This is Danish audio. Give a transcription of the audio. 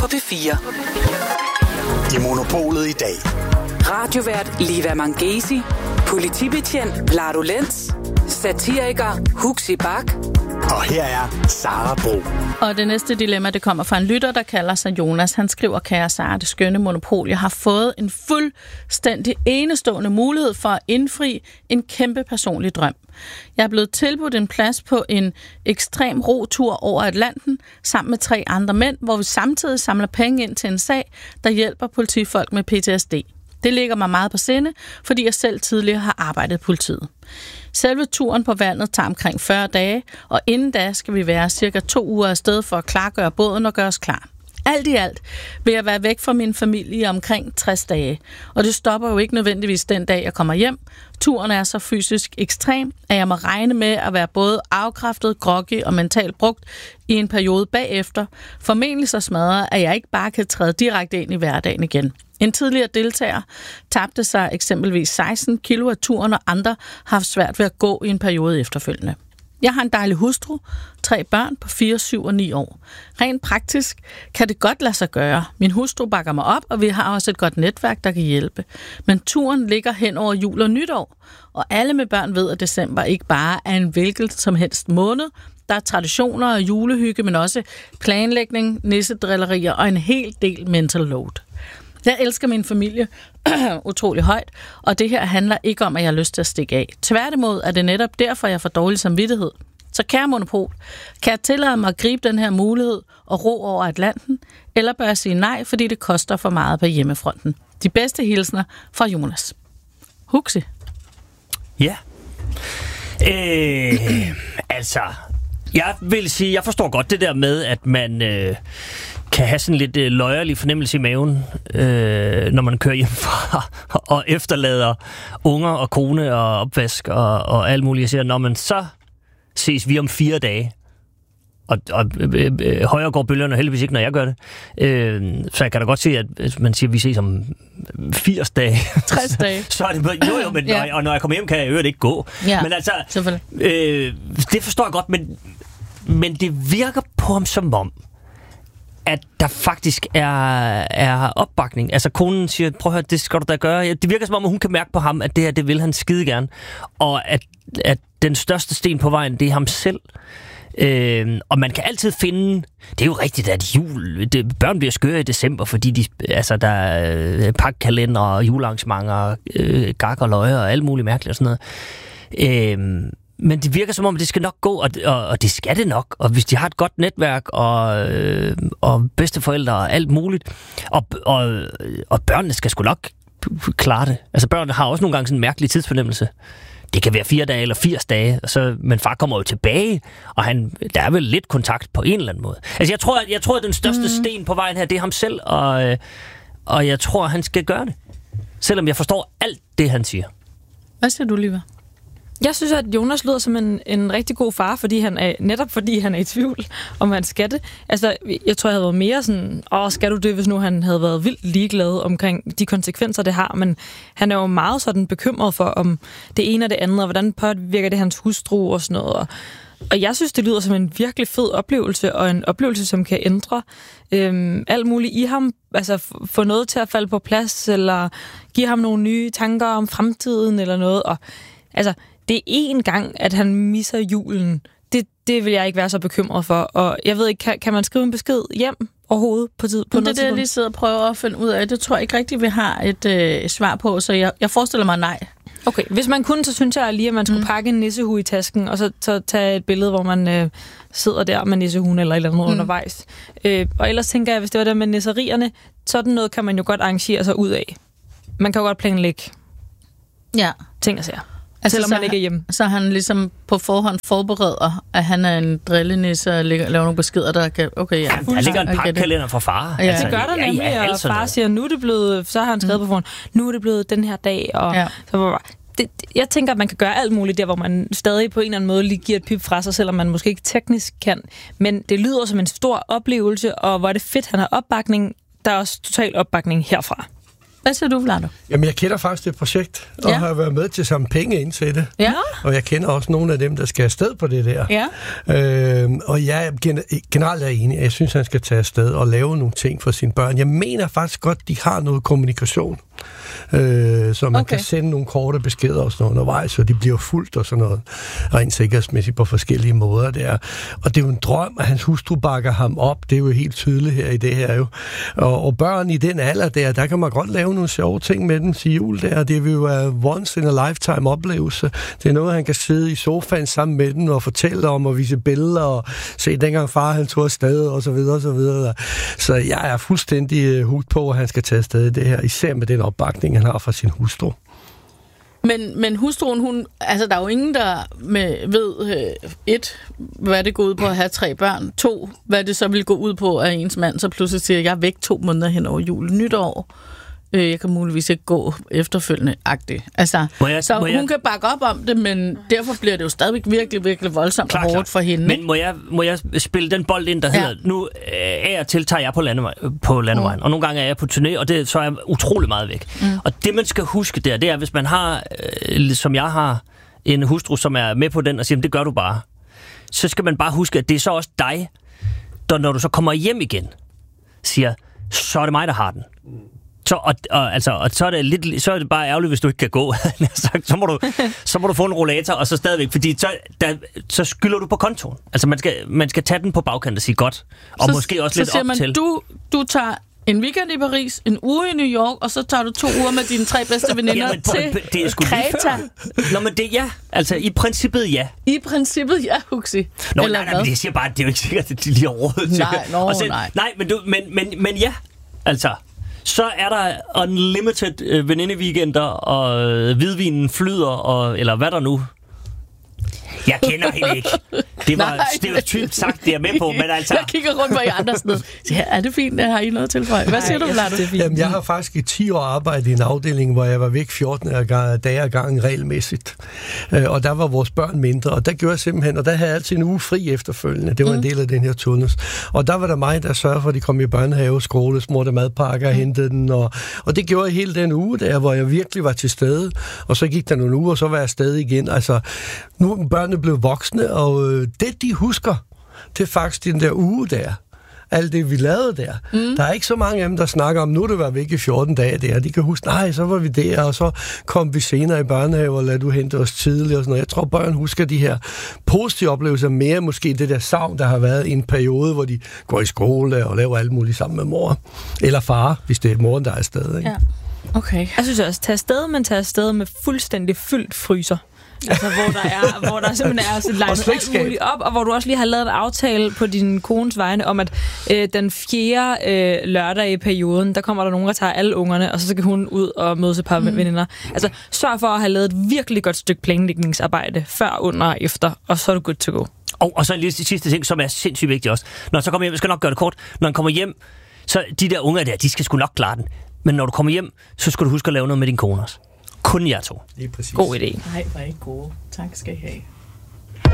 på P4. I Monopolet i dag. Radiovært Liva Mangesi, politibetjent Vlado Lenz, satiriker Huxi Bak. Og her er Sara Bro. Og det næste dilemma, det kommer fra en lytter, der kalder sig Jonas. Han skriver, kære Sara, det skønne monopol. Jeg har fået en fuldstændig enestående mulighed for at indfri en kæmpe personlig drøm. Jeg er blevet tilbudt en plads på en ekstrem rotur over Atlanten sammen med 3 andre mænd, hvor vi samtidig samler penge ind til en sag, der hjælper politifolk med PTSD. Det ligger mig meget på sinde, fordi jeg selv tidligere har arbejdet i politiet. Selve turen på vandet tager omkring 40 dage, og inden da skal vi være cirka 2 uger afsted for at klargøre båden og gøre os klar. Alt i alt vil jeg være væk fra min familie i omkring 60 dage, og det stopper jo ikke nødvendigvis den dag, jeg kommer hjem. Turen er så fysisk ekstrem, at jeg må regne med at være både afkræftet, groggy og mentalt brugt i en periode bagefter. Formentlig så smadret, at jeg ikke bare kan træde direkte ind i hverdagen igen. En tidligere deltager tabte sig eksempelvis 16 kilo af turen, og andre har haft svært ved at gå i en periode efterfølgende. Jeg har en dejlig hustru, 3 børn på 4, 7 og 9 år. Rent praktisk kan det godt lade sig gøre. Min hustru bakker mig op, og vi har også et godt netværk, der kan hjælpe. Men turen ligger hen over jul og nytår, og alle med børn ved, at december ikke bare er en hvilket som helst måned. Der er traditioner og julehygge, men også planlægning, nissedrillerier og en hel del mental load. Jeg elsker min familie utrolig højt, og det her handler ikke om, at jeg har lyst til at stikke af. Tværtimod er det netop derfor, jeg får dårlig samvittighed. Så kære monopol, kan jeg tillade mig at gribe den her mulighed og ro over Atlanten, eller bør jeg sige nej, fordi det koster for meget på hjemmefronten? De bedste hilsner fra Jonas. Huxi. Ja. Altså, jeg vil sige, jeg forstår godt det der med, at man kan have sådan lidt løjerlig fornemmelse i maven, når man kører hjemmefra og efterlader unger og kone og opvask og alt muligt. Jeg siger, når man så ses vi om 4 dage, og højere går bølgerne heldigvis ikke, når jeg gør det. Så jeg kan da godt se, at man siger, at vi ses om 80 dage. 60 dage. Så er det jo, men ja. Og når jeg kommer hjem, kan jeg øvrigt ikke gå. Ja, men altså, det forstår jeg godt, men det virker på ham som om, at der faktisk er opbakning. Altså konen siger, prøv at høre, det skal du da gøre. Det virker som om, at hun kan mærke på ham, at det her, det vil han skide gerne. Og at den største sten på vejen, det er ham selv. Og man kan altid finde, det er jo rigtigt, at børn bliver skøre i december, fordi der er pakkalender og julearrangementer, gak og løjer og alt muligt mærkeligt og sådan noget. Men det virker som om, at det skal nok gå, og det skal det nok. Og hvis de har et godt netværk og bedsteforældre og alt muligt, og børnene skal sgu nok klare det. Altså børnene har også nogle gange sådan en mærkelig tidsfornemmelse. Det kan være 4 dage eller 80 dage, men far kommer jo tilbage, og der er vel lidt kontakt på en eller anden måde. Altså jeg tror at den største sten på vejen her, det er ham selv, og jeg tror, han skal gøre det. Selvom jeg forstår alt det, han siger. Hvad siger du, Liva? Jeg synes, at Jonas lyder som en rigtig god far, fordi han er i tvivl, om han skal det. Altså, jeg tror, jeg havde været mere sådan, skal du det, hvis nu han havde været vildt ligeglad omkring de konsekvenser, det har. Men han er jo meget sådan bekymret for, om det ene og det andet, og hvordan påvirker det hans hustru og sådan noget. Og jeg synes, det lyder som en virkelig fed oplevelse, og en oplevelse, som kan ændre alt muligt i ham. Altså få noget til at falde på plads, eller give ham nogle nye tanker om fremtiden, eller noget. Og altså, det er én gang, at han misser julen. Det vil jeg ikke være så bekymret for. Og jeg ved ikke, kan man skrive en besked hjem overhovedet på tid? Det er det, jeg lige sidder og prøver at finde ud af. Det tror jeg ikke rigtigt, vi har et svar på, så jeg forestiller mig nej. Okay, hvis man kunne, så synes jeg lige, at man skulle pakke en nissehue i tasken, og så tage et billede, hvor man sidder der med nissehuen eller et eller andet undervejs. Og ellers tænker jeg, hvis det var der med nisserierne, sådan noget kan man jo godt arrangere sig ud af. Man kan jo godt planlægge ting og sager. Altså, selvom man ikke er hjemme. Så han ligesom på forhånd forbereder, at han er en drillenisse og laver nogle beskeder, der kan... Okay, ja. Der ligger en pakkalender fra far. Ja. Altså, det gør der nemlig, og far siger, nu er det blevet... Så har han skrevet på forhånd, nu er det blevet den her dag, og... Ja. Så jeg tænker, at man kan gøre alt muligt der, hvor man stadig på en eller anden måde lige giver et pip fra sig, selvom man måske ikke teknisk kan. Men det lyder som en stor oplevelse, og hvor er det fedt, han har opbakning. Der er også total opbakning herfra. Hvad siger du, Vlado? Jamen, jeg kender faktisk det projekt, og har været med til at samle penge ind til det. Ja. Og jeg kender også nogle af dem, der skal afsted på det der. Ja. Og jeg er generelt enig. Jeg synes, han skal tage afsted og lave nogle ting for sine børn. Jeg mener faktisk godt, de har noget kommunikation. Så man kan sende nogle korte beskeder og sådan noget undervejs, så de bliver fuldt og sådan noget, rent sikkerhedsmæssigt på forskellige måder der. Og det er jo en drøm, at hans hustru bakker ham op. Det er jo helt tydeligt her i det her jo. Og børn i den alder der kan man godt lave nogle sjove ting med dem til jul der. Det vil jo være once in a lifetime oplevelse. Det er noget, han kan sidde i sofaen sammen med dem og fortælle om og vise billeder og se dengang far han tog afsted og så videre og så videre. Så jeg er fuldstændig hugt på, at han skal tage afsted i det her, især med den opbakning, han har fra sin hustru. Men hustruen, altså der er jo ingen, der ved, 1, hvad det går ud på at have 3 børn, 2, hvad det så vil gå ud på, at ens mand så pludselig siger, jeg er væk 2 måneder hen over jul, nytår. Jeg kan muligvis ikke gå efterfølgende-agtigt. Altså, hun kan bakke op om det, men derfor bliver det jo stadigvæk virkelig, virkelig voldsomt og hårdt for hende. Men må jeg spille den bold ind, der hedder, nu af og til tager jeg på landevejen, og nogle gange er jeg på turné, og så er jeg utrolig meget væk. Og det, man skal huske der, det er, hvis man har, som jeg har, en hustru, som er med på den og siger, det gør du bare, så skal man bare huske, at det er så også dig, der når du så kommer hjem igen, siger, så er det mig, der har den. Så er det bare ærgerligt, hvis du ikke kan gå. så må du få en rollator, og så stadigvæk, fordi så skylder du på kontoen. Altså man skal tage den på bagkant og sige godt, og så, måske også lidt op man, til. Du tager en weekend i Paris, en uge i New York, og så tager du 2 uger med dine 3 bedste veninder til Kreta. Nå, men det altså i princippet ja. I princippet ja, Huxi. Nå, nej, men det siger bare, at det er jo ikke sikkert, at de lige har råd til det. Nej, men ja, altså. Så er der unlimited venindeweekender, og hvidvinen flyder, eller hvad der nu. Jeg kender hende ikke. Det var stereotypt sagt, det er med på, men altså. Jeg kigger rundt på jer andre sted. Ja, er det fint? Har I noget til for? Hvad siger du, Vlado? Jamen, jeg har faktisk i 10 år arbejdet i en afdeling, hvor jeg var væk 14 dage ad gangen regelmæssigt. Og der var vores børn mindre, og der gjorde jeg simpelthen, og der havde jeg altid en uge fri efterfølgende. Det var en del af den her turnus. Og der var der mig, der sørgede for, at de kom i børnehave, skole, smurte madpakker og hentede den. Og det gjorde jeg hele den uge der, hvor jeg virkelig var til stede. Og så gik der nogle uger, og så var jeg stadig igen. Altså, nu børnene blev voksne, og det, de husker, det er faktisk den der uge der. Alt det, vi lavede der. Der er ikke så mange af dem, der snakker om, nu det var væk i 14 dage der. De kan huske, nej, så var vi der, og så kom vi senere i børnehave, og lad du hente os tidligt og sådan noget. Jeg tror, børn husker de her positive oplevelser mere, måske det der savn, der har været i en periode, hvor de går i skole og laver alt muligt sammen med mor. Eller far, hvis det er moren, der er afsted. Ikke? Ja. Okay. Jeg synes også, tage afsted med fuldstændig fyldt fryser. Altså, hvor der simpelthen er så langt alt muligt op, og hvor du også lige har lavet en aftale på din kones vegne om, at den 4. lørdag i perioden, der kommer der nogen, der tager alle ungerne, og så kan hun ud og møde sig et par veninder. Altså, sørg for at have lavet et virkelig godt stykke planlægningsarbejde før, under og efter, og så er du good to go. Og så lige det sidste ting, som er sindssygt vigtigt også. Når han så kommer hjem, jeg skal nok gøre det kort, når han kommer hjem, så de der unger der, de skal sgu nok klare den. Men når du kommer hjem, så skal du huske at lave noget med din kone også. Kun jer 2. God idé. Nej, var ikke gode. Tak skal I have.